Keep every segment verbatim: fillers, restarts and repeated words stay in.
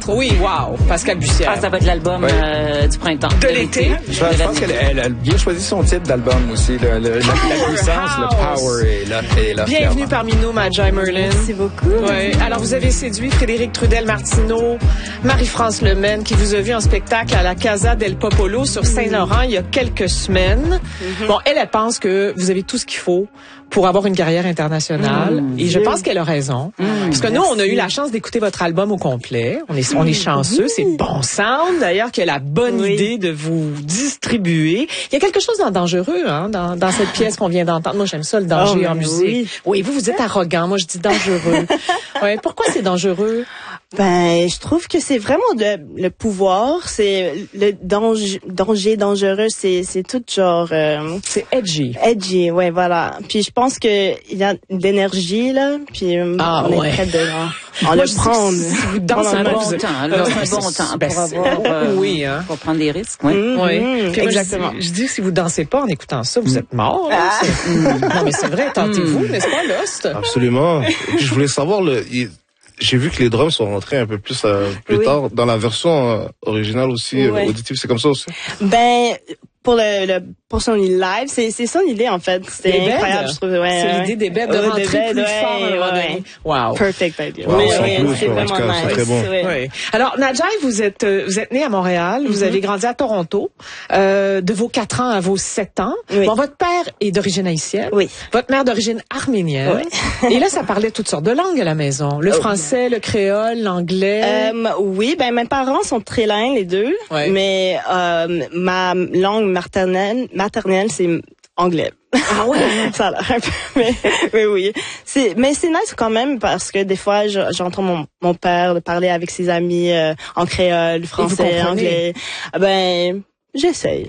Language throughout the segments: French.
quatre, oui, wow. Pascal Bussière. Ah, ça va être l'album ouais. euh, du printemps. De, de l'été. Je, je pense qu'elle elle a bien choisi son titre d'album aussi. Le, le, la, la puissance, le power est là. Est là Bienvenue parmi nous, Madjai Merlin. Merci beaucoup. Ouais. Alors, vous avez séduit Frédéric Trudel-Martineau, Marie-France Lemaine, qui vous a vu en spectacle à la Casa del Popolo sur Saint-Laurent il y a quelques semaines. Mm-hmm. Bon, elle, elle pense que vous avez tout ce qu'il faut pour avoir une carrière internationale. Mmh, et je pense qu'elle a raison. Mmh, parce que nous, on a eu la chance d'écouter votre album au complet. On est, on est chanceux. Mmh. C'est Bon Sound, d'ailleurs, qui a la bonne oui. idée de vous distribuer. Il y a quelque chose de dangereux, hein, dans, dans cette pièce qu'on vient d'entendre. Moi, j'aime ça, le danger oh, en musique. Oui. oui, vous, vous êtes arrogant. Moi, je dis dangereux. ouais, pourquoi c'est dangereux? Ben, je trouve que c'est vraiment le, le pouvoir, c'est le danger, danger dangereux, c'est c'est tout genre. Euh, c'est edgy. Edgy, ouais, voilà. Puis je pense que il y a de l'énergie là, puis ah, on ouais. est prêt de en le prendre. Si vous dansez un bon temps, là, c'est un bon temps pour avoir, euh, oui, hein, pour prendre des risques. Oui, mmh, oui. Mmh, puis exactement. Moi, je, je dis si vous dansez pas en écoutant ça, vous êtes mort. Ah. Non, mais c'est vrai. Tentez-vous, mmh. n'est-ce pas, Lost? Absolument. Et puis je voulais savoir le. Il... J'ai vu que les drums sont rentrés un peu plus euh, plus oui. tard dans la version euh, originale aussi ouais. euh, auditive, c'est comme ça aussi. Ben pour le, le pour son live, c'est c'est son idée en fait. C'est incroyable, je trouve. Ouais, c'est ouais. l'idée des bêtes de rentrer des beds, plus ouais, fort à un moment donné. Wow. Perfect idea. Wow, oui, c'est oui, cool, c'est vraiment cas, nice. C'est très bon. Ouais. Oui. Alors Madjai, vous êtes euh, vous êtes née à Montréal, mm-hmm. vous avez grandi à Toronto, euh, de vos quatre ans à vos sept ans. Oui. Bon, votre père est d'origine haïtienne. Oui. Votre mère d'origine arménienne. Oui. Et là, ça parlait toutes sortes de langues à la maison. Le oh. français, le créole, l'anglais. Euh, oui, ben mes parents sont trilingues les deux, ouais. mais euh, ma langue maternelle maternelle c'est anglais. Ah ouais, ça a l'air un peu, mais, mais oui. C'est, mais c'est nice quand même parce que des fois, je, j'entends mon, mon père parler avec ses amis euh, en créole, français, anglais. Ben, j'essaye.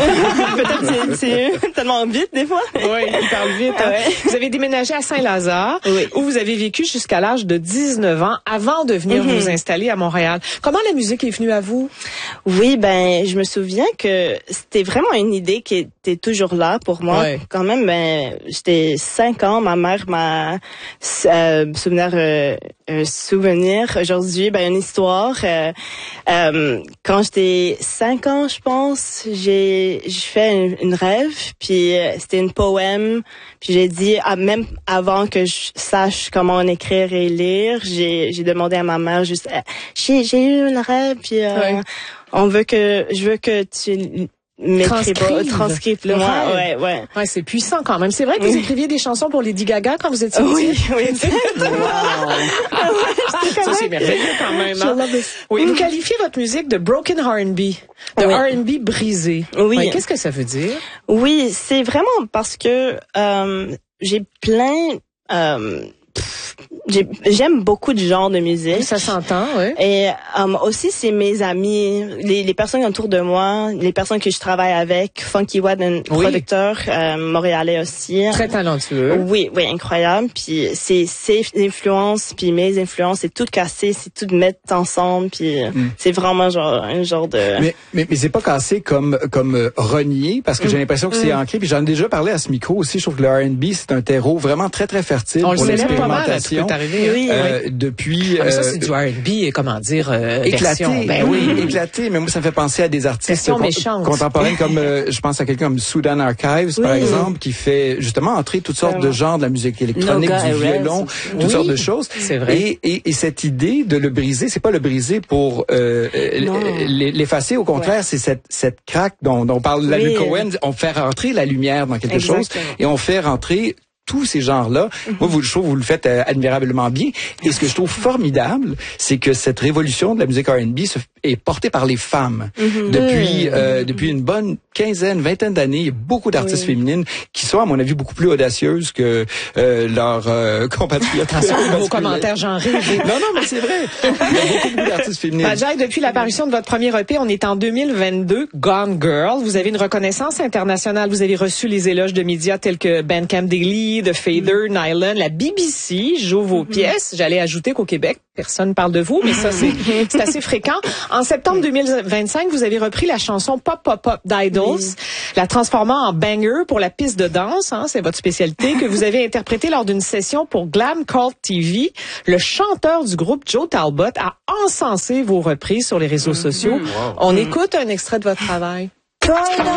Peut-être c'est, c'est tellement vite des fois. Oui, il parle vite. Hein. Ouais. Vous avez déménagé à Saint-Lazare, oui. où vous avez vécu jusqu'à l'âge de dix-neuf ans avant de venir mm-hmm. vous installer à Montréal. Comment la musique est venue à vous? Oui, ben, je me souviens que c'était vraiment une idée qui était toujours là pour moi. Ouais. Quand même, ben, j'étais cinq ans, ma mère m'a euh, souvenir, euh, un souvenir aujourd'hui, ben, une histoire. Euh, euh, quand j'étais cinq ans, je pense, j'ai, j'ai fait une, une rêve, puis euh, c'était une poème, puis j'ai dit, ah, même avant que je sache comment en écrire et lire, j'ai, j'ai demandé à ma mère juste, euh, j'ai, j'ai eu une rêve, puis euh, ouais. on veut que, je veux que tu m'écris pas, transcrive le moi, ouais, ouais. Ouais, c'est puissant quand même. C'est vrai que vous écriviez des chansons pour Lady Gaga quand vous étiez petite? Oui, oui, exactement. Wow. Ah, ça, c'est merveilleux quand même. Hein? Oui, vous qualifiez votre musique de broken R and B, de oui. R and B brisé. Oui. Ouais, qu'est-ce que ça veut dire? Oui, c'est vraiment parce que euh, j'ai plein... Euh, J'ai, j'aime beaucoup de genres de musique. Ça s'entend, oui. Et um, aussi, c'est mes amis, les, les personnes autour de moi, les personnes que je travaille avec. Funky Wad, un oui. producteur euh, montréalais aussi. Très talentueux. Oui, oui, incroyable. Puis c'est ses influences, puis mes influences, c'est tout cassé, c'est tout mettre ensemble. Puis mm. c'est vraiment genre un genre de... Mais, mais, mais c'est pas cassé comme comme euh, renié, parce que mm. j'ai l'impression que c'est mm. ancré. Puis j'en ai déjà parlé à ce micro aussi. Je trouve que le R and B, c'est un terreau vraiment très, très fertile On pour l'expérimentation. Arrivé, oui, euh, oui. Depuis, ah, mais ça c'est du R and B, comment dire, euh, éclaté. Version. Ben oui, éclaté. Mais moi, ça me fait penser à des artistes con- contemporains comme, euh, je pense à quelqu'un comme Sudan Archives, oui. par exemple, qui fait justement entrer toutes sortes de genres de la musique électronique, Noga du violon, toutes oui. sortes de choses. C'est vrai. Et, et, et cette idée de le briser, c'est pas le briser pour euh, l'effacer. Au contraire, ouais. c'est cette cette craque dont, dont parle la oui. Cohen. On fait rentrer la lumière dans quelque Exactement. chose et on fait rentrer tous ces genres-là. Mm-hmm. Moi, vous, je trouve, vous le faites euh, admirablement bien. Et ce que je trouve formidable, c'est que cette révolution de la musique R and B se, est portée par les femmes. Mm-hmm. Depuis, euh, depuis une bonne quinzaine, vingtaine d'années, il y a beaucoup d'artistes oui. féminines qui sont, à mon avis, beaucoup plus audacieuses que euh, leurs euh, compatriotes. Attention à vos commentaires genrés. Non, non, mais c'est vrai. Il y a beaucoup, beaucoup d'artistes féminines. Madjai, depuis l'apparition de votre premier E P, on est en deux mille vingt-deux, Gone Girl. Vous avez une reconnaissance internationale. Vous avez reçu les éloges de médias tels que Bandcamp Daily, The Fader, mm-hmm. Nylon, la B B C joue vos mm-hmm. pièces. J'allais ajouter qu'au Québec, personne parle de vous, mais ça, c'est, c'est assez fréquent. En septembre deux mille vingt-cinq, vous avez repris la chanson Pop Pop Pop d'Idols, oui. la transformant en banger pour la piste de danse, hein, c'est votre spécialité, que vous avez interprétée lors d'une session pour Glam Cult T V. Le chanteur du groupe, Joe Talbot, a encensé vos reprises sur les réseaux sociaux. Wow. On écoute un extrait de votre travail.